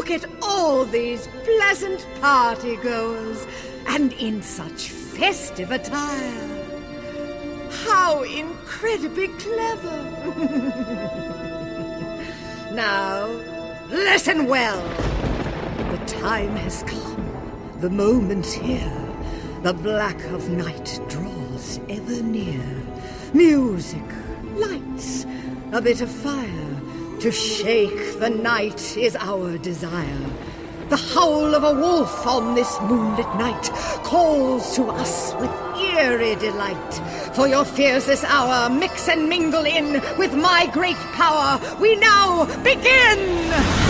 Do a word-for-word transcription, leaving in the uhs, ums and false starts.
Look at all these pleasant party-goers, and in such festive attire. How incredibly clever! Now, listen well. The time has come, the moment's here. The black of night draws ever near. Music, lights, a bit of fire. To shake the night is our desire. The howl of a wolf on this moonlit night calls to us with eerie delight. For your fears this hour mix and mingle in with my great power. We now begin!